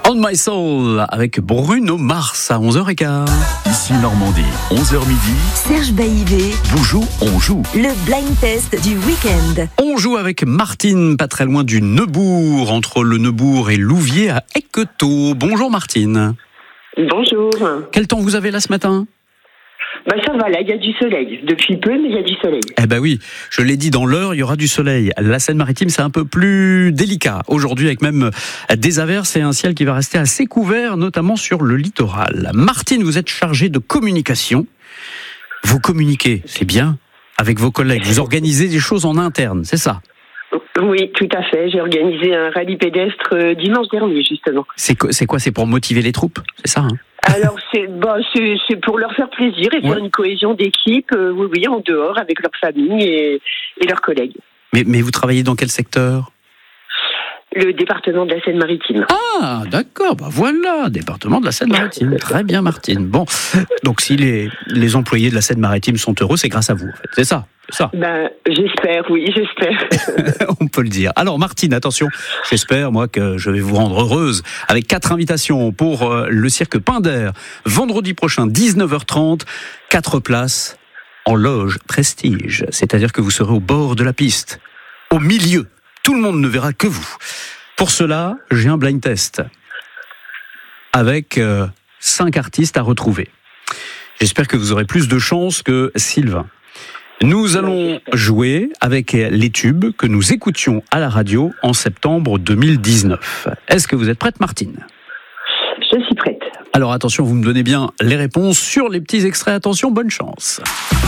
On My Soul avec Bruno Mars à 11h15. Ici Normandie, 11h midi. Serge Baïvé. Vous jouez, on joue. Le blind test du week-end. On joue avec Martine, pas très loin du Neubourg, entre le Neubourg et Louviers à Équetot. Bonjour Martine. Bonjour. Quel temps vous avez là ce matin ? Ça va, là, il y a du soleil. Depuis peu, mais il y a du soleil. Eh ben oui, je l'ai dit, dans l'heure, il y aura du soleil. La Seine-Maritime, c'est un peu plus délicat. Aujourd'hui, avec même des averses et un ciel qui va rester assez couvert, notamment sur le littoral. Martine, vous êtes chargée de communication. Vous communiquez, c'est bien, avec vos collègues. Vous organisez des choses en interne, c'est ça ? Oui, tout à fait. J'ai organisé un rallye pédestre dimanche dernier, justement. C'est quoi ? C'est pour motiver les troupes, c'est ça, hein ? Alors, c'est pour leur faire plaisir et faire une cohésion d'équipe, oui, en dehors, avec leur famille et leurs collègues. Mais vous travaillez dans quel secteur ? Le département de la Seine-Maritime. Ah, d'accord, voilà, département de la Seine-Maritime. Très bien, Martine. Bon, donc si les employés de la Seine-Maritime sont heureux, c'est grâce à vous, en fait. C'est ça ? J'espère, oui, j'espère. On peut le dire. Alors, Martine, attention, j'espère, moi, que je vais vous rendre heureuse avec 4 invitations pour le cirque Pinder. Vendredi prochain, 19h30, 4 places en loge prestige. C'est-à-dire que vous serez au bord de la piste, au milieu. Tout le monde ne verra que vous. Pour cela, j'ai un blind test avec 5 artistes à retrouver. J'espère que vous aurez plus de chance que Sylvain. Nous allons jouer avec les tubes que nous écoutions à la radio en septembre 2019. Est-ce que vous êtes prête, Martine ? Je suis prête. Alors attention, vous me donnez bien les réponses sur les petits extraits. Attention, bonne chance.